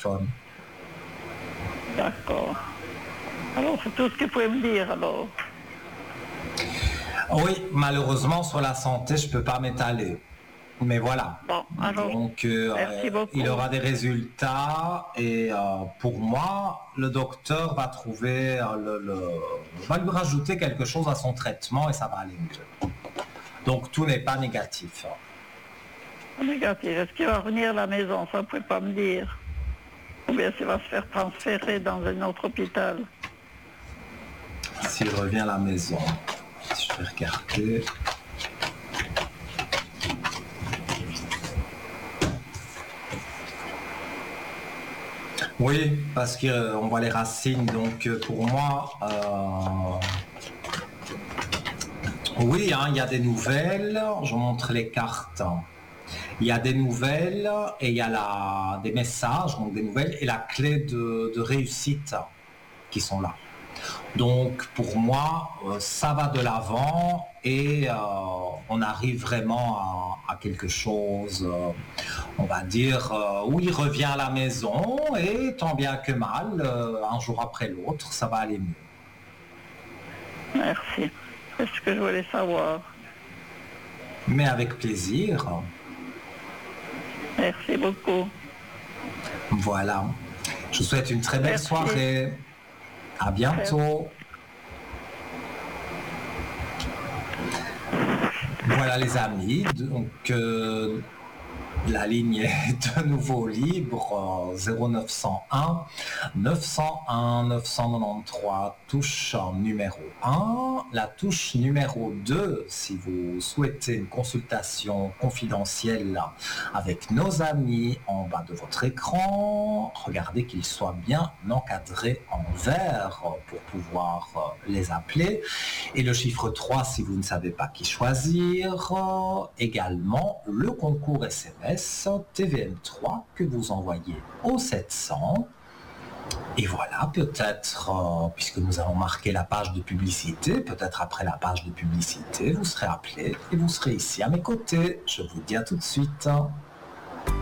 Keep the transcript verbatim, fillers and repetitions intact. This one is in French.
téléphone. D'accord. Alors, c'est tout ce que vous pouvez me dire, alors. Oui, malheureusement, sur la santé, je ne peux pas m'étaler. Mais voilà. Bon, alors, Donc, euh, merci beaucoup. il aura des résultats et euh, pour moi, le docteur va trouver, euh, le, le, va lui rajouter quelque chose à son traitement et ça va aller mieux. Donc, tout n'est pas négatif. Négatif. Est-ce qu'il va revenir à la maison? Ça, vous ne pouvez pas me dire. Ou bien s'il va se faire transférer dans un autre hôpital. S'il revient à la maison, je vais regarder. Oui, parce qu'on euh, voit les racines, donc euh, pour moi, euh, oui, hein, il y a des nouvelles, je montre les cartes. Il y a des nouvelles et il y a la, des messages, donc des nouvelles, et la clé de, de réussite qui sont là. Donc pour moi, euh, ça va de l'avant et euh, on arrive vraiment à, à quelque chose, euh, on va dire, euh, où il revient à la maison et tant bien que mal, euh, un jour après l'autre, ça va aller mieux. Merci. C'est ce que je voulais savoir. Mais avec plaisir. Merci beaucoup. Voilà. Je vous souhaite une très belle Merci. soirée. À bientôt. Voilà les amis, donc euh, la ligne est de nouveau libre, euh, zéro neuf cent un neuf cent un neuf cent quatre-vingt-treize, touche numéro un, la touche numéro deux si vous souhaitez une consultation confidentielle avec nos amis en bas de votre écran. Regardez qu'il soit bien encadré en vert pour pouvoir les appeler. Et le chiffre trois si vous ne savez pas qui choisir. Également le concours S M S T V M trois que vous envoyez au sept cents. Et voilà, peut-être, euh, puisque nous avons marqué la page de publicité, peut-être après la page de publicité, vous serez appelé et vous serez ici à mes côtés. Je vous dis à tout de suite.